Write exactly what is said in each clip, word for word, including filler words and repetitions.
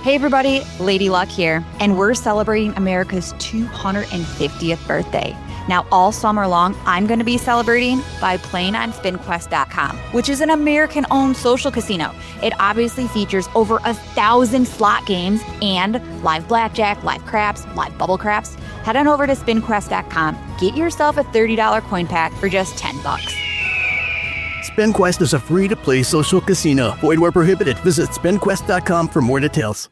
Hey everybody, Lady Luck here, and we're celebrating America's two hundred fiftieth birthday. Now, all summer long, I'm going to be celebrating by playing on spin quest dot com, which is an American-owned social casino. It obviously features over a thousand slot games and live blackjack, live craps, live bubble craps. Head on over to spin quest dot com. Get yourself a thirty dollars coin pack for just ten bucks. SpinQuest is a free-to-play social casino. Void where prohibited. Visit spin quest dot com for more details.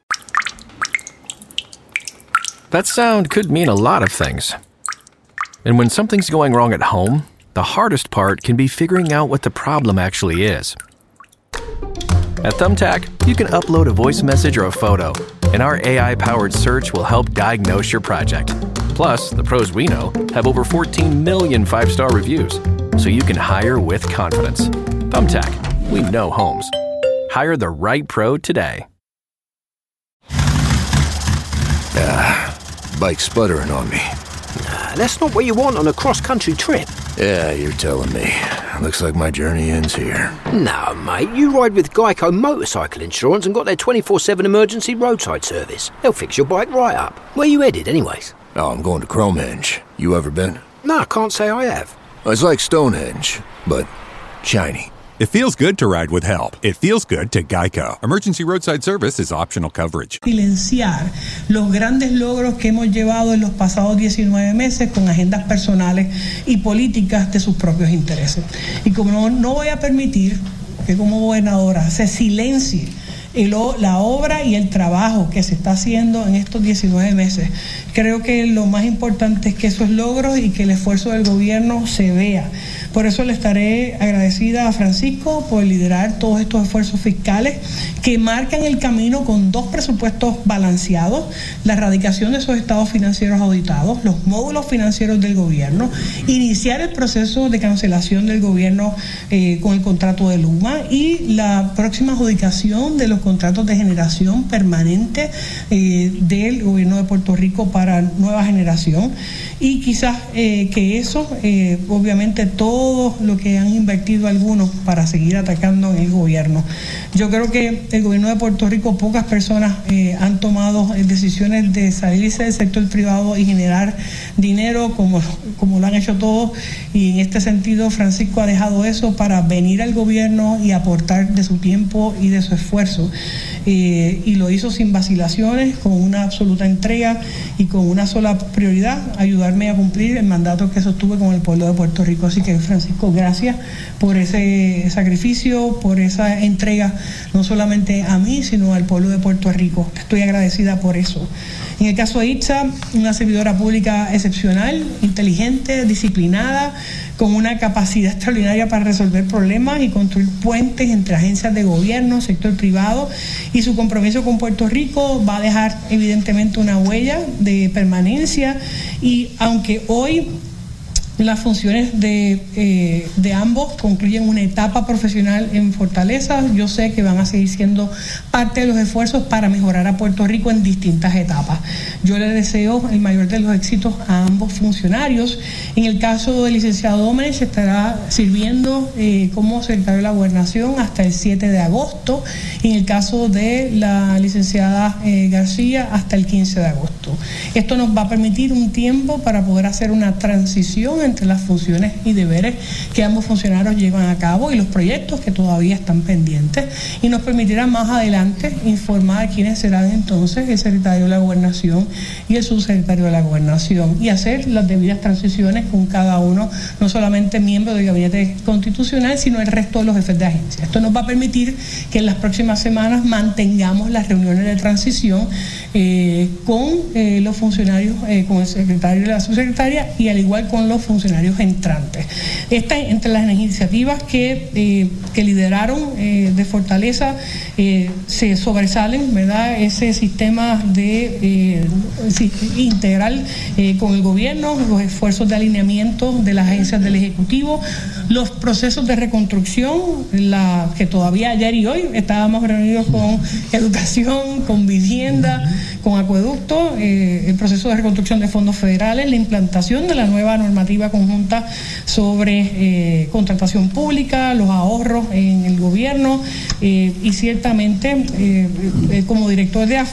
That sound could mean a lot of things. And when something's going wrong at home, the hardest part can be figuring out what the problem actually is. At Thumbtack, you can upload a voice message or a photo, and our A I-powered search will help diagnose your project. Plus, the pros we know have over fourteen million five-star reviews, so you can hire with confidence. Thumbtack, we know homes. Hire the right pro today. Ah, bike's sputtering on me. Nah, that's not what you want on a cross-country trip. Yeah, you're telling me. Looks like my journey ends here. No, mate, you ride with Geico Motorcycle Insurance and got their twenty-four seven emergency roadside service. They'll fix your bike right up. Where you headed, anyways? Oh, I'm going to Cromehenge. You ever been? No, I can't say I have. It's like Stonehenge, but shiny. It feels good to ride with help. It feels good to Geico. Emergency roadside service is optional coverage. Silenciar los grandes logros que hemos llevado en los pasados diecinueve meses con agendas personales y políticas de sus propios intereses. Y como no, no voy a permitir que como gobernadora se silencie el, la obra y el trabajo que se está haciendo en estos diecinueve meses, creo que lo más importante es que esos logros y que el esfuerzo del gobierno se vea. Por eso le estaré agradecida a Francisco por liderar todos estos esfuerzos fiscales que marcan el camino con dos presupuestos balanceados, la erradicación de esos estados financieros auditados, los módulos financieros del gobierno, iniciar el proceso de cancelación del gobierno eh, con el contrato de Luma y la próxima adjudicación de los contratos de generación permanente eh, del gobierno de Puerto Rico para nueva generación. Y quizás eh, que eso, eh, obviamente todo lo que han invertido algunos para seguir atacando en el gobierno. Yo creo que el gobierno de Puerto Rico, pocas personas eh, han tomado eh, decisiones de salirse del sector privado y generar dinero como, como lo han hecho todos. Y en este sentido, Francisco ha dejado eso para venir al gobierno y aportar de su tiempo y de su esfuerzo. Eh, y lo hizo sin vacilaciones, con una absoluta entrega y con una sola prioridad, ayudarme a cumplir el mandato que sostuve con el pueblo de Puerto Rico. Así que, Francisco, gracias por ese sacrificio, por esa entrega, no solamente a mí, sino al pueblo de Puerto Rico. Estoy agradecida por eso. En el caso de Itza, una servidora pública excepcional, inteligente, disciplinada, con una capacidad extraordinaria para resolver problemas y construir puentes entre agencias de gobierno, sector privado, y su compromiso con Puerto Rico va a dejar evidentemente una huella de permanencia. Y aunque hoy las funciones de, eh, de ambos concluyen una etapa profesional en Fortaleza, yo sé que van a seguir siendo parte de los esfuerzos para mejorar a Puerto Rico en distintas etapas. Yo le deseo el mayor de los éxitos a ambos funcionarios. En el caso del licenciado Domenech, estará sirviendo eh, como secretario de la Gobernación hasta el siete de agosto. En el caso de la licenciada eh, García, hasta el quince de agosto. Esto nos va a permitir un tiempo para poder hacer una transición entre las funciones y deberes que ambos funcionarios llevan a cabo y los proyectos que todavía están pendientes, y nos permitirá más adelante informar quiénes serán entonces el secretario de la Gobernación y el subsecretario de la Gobernación, y hacer las debidas transiciones con cada uno, no solamente miembro del Gabinete Constitucional, sino el resto de los jefes de agencia. Esto nos va a permitir que en las próximas semanas mantengamos las reuniones de transición eh, con eh, los funcionarios, eh, con el secretario y la subsecretaria, y al igual con los funcionarios entrantes. Esta, entre las iniciativas que, eh, que lideraron eh, de Fortaleza, eh, se sobresalen, ¿verdad?, ese sistema de eh, integral eh, con el gobierno, los esfuerzos de alineamiento de las agencias del Ejecutivo, los procesos de reconstrucción, la, que todavía ayer y hoy estábamos reunidos con educación, con vivienda, con acueducto, eh, el proceso de reconstrucción de fondos federales, la implantación de la nueva normativa conjunta sobre eh, contratación pública, los ahorros en el gobierno, eh, y ciertamente eh, eh, como director de